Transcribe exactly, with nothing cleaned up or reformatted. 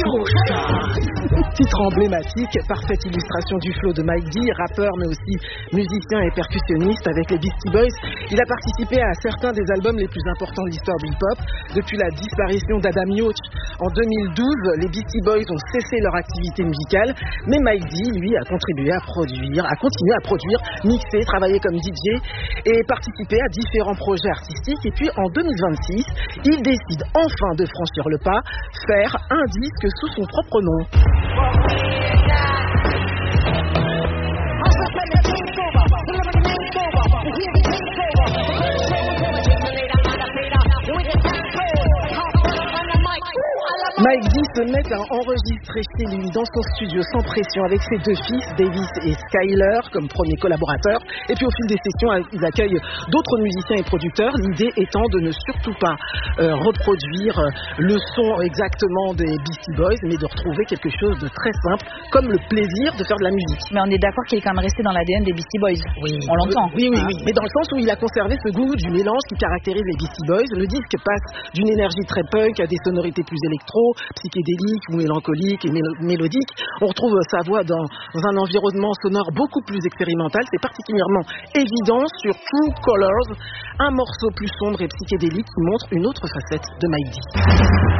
Titre emblématique, parfaite illustration du flow de Mike D, rappeur mais aussi musicien et percussionniste avec les Beastie Boys. Il a participé à certains des albums les plus importants de l'histoire du hip-hop. Depuis la disparition d'Adam Yauch en deux mille douze, les Beastie Boys ont cessé leur activité musicale, mais Mike D, lui, a contribué à produire, a continué à produire, mixer, travailler comme D J et participer à différents projets artistiques. Et puis en deux mille vingt-six, il décide enfin de franchir le pas, faire un disque sous son propre nom. Mike D se met à enregistrer chez lui dans son studio sans pression avec ses deux fils, Davis et Skyler, comme premiers collaborateurs. Et puis au fil des sessions, ils accueillent d'autres musiciens et producteurs. L'idée étant de ne surtout pas euh, reproduire le son exactement des Beastie Boys, mais de retrouver quelque chose de très simple, comme le plaisir de faire de la musique. Mais on est d'accord qu'il est quand même resté dans l'A D N des Beastie Boys. Oui, on l'entend. Oui, oui, oui. Mais dans le sens où il a conservé ce goût du mélange qui caractérise les Beastie Boys. Le disque passe d'une énergie très punk à des sonorités plus électro, psychédélique ou mélancolique et mélo- mélodique. On retrouve sa voix dans, dans un environnement sonore beaucoup plus expérimental. C'est particulièrement évident sur True Colors, un morceau plus sombre et psychédélique qui montre une autre facette de Mike D.